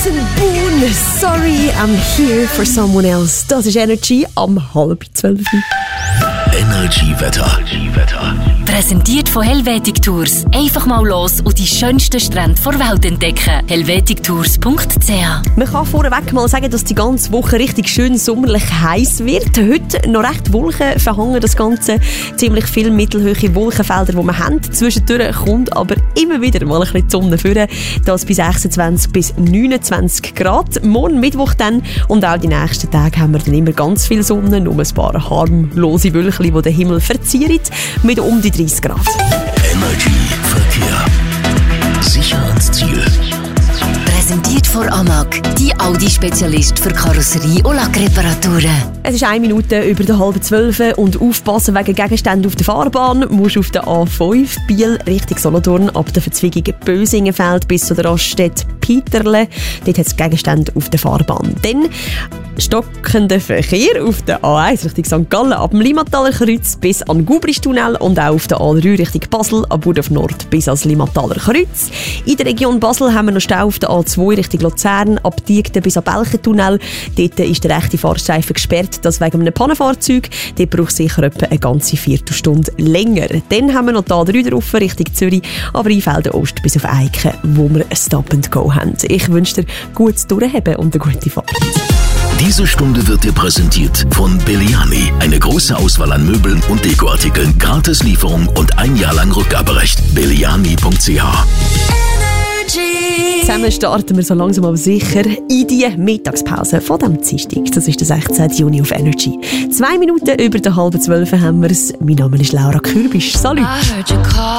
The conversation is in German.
Jason Boone, sorry, I'm here for someone else. Das ist Energy am 11:30. Energy-Wetter. Präsentiert von Helvetic Tours. Einfach mal los und die schönsten Strände der Welt entdecken. helvetictours.ch. Man kann vorweg mal sagen, dass die ganze Woche richtig schön sommerlich heiß wird. Heute noch recht Wolken verhangen das Ganze. Ziemlich viele mittelhohe Wolkenfelder, die wir haben. Zwischendurch kommt aber immer wieder mal ein bisschen die Sonne vor. Das bei 26 bis 29 Grad. Morgen Mittwoch dann und auch die nächsten Tage haben wir dann immer ganz viel Sonne. Nur ein paar harmlose Wölkchen, die den Himmel verzieren. Mit um die 30 Grad. Energy Verkehr. Sicher ans Ziel. Präsentiert von Amag, die Audi-Spezialist für Karosserie- und Lackreparaturen. Es ist 1 Minute über die 11:30 und aufpassen wegen Gegenständen auf der Fahrbahn musst du auf der A5 Biel Richtung Solothurn ab der Verzweigung Bösingenfeld bis zu der Raststätte Peterle. Dort hat es Gegenstände auf der Fahrbahn. Dann stockender Verkehr auf der A1 Richtung St. Gallen ab dem Limmataler Kreuz bis an Gubristunnel und auch auf der A3 Richtung Basel ab Burdorf Nord bis ans Limmataler Kreuz. In der Region Basel haben wir noch Stau auf der A2 Richtung Luzern ab Diegden bis an Belchentunnel. Dort ist der rechte Fahrstreifen gesperrt, das wegen einem Pannenfahrzeug. Dort braucht es sicher etwa eine ganze Viertelstunde länger. Dann haben wir noch die A3 drauf Richtung Zürich, aber Rheinfelden Ost bis auf Eiken, wo wir ein Stop and Go haben. Ich wünsche dir gutes Durchhaben und eine gute Fahrt. Diese Stunde wird dir präsentiert von Belliani. Eine große Auswahl an Möbeln und Dekoartikeln, Gratislieferung und 1 Jahr lang Rückgaberecht. Belliani.ch. Zusammen starten wir so langsam aber sicher in die Mittagspause von diesem Dienstag. Das ist der 16. Juni auf Energy. 2 Minuten über die 11:30 haben wir es. Mein Name ist Laura Kürbisch. Salut!